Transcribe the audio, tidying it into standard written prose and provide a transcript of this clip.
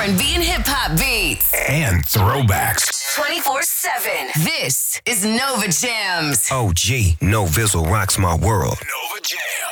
R&B and hip-hop beats. And throwbacks. 24/7. This is Nova Jams. OG, No Vizzle rocks my world. Nova Jams.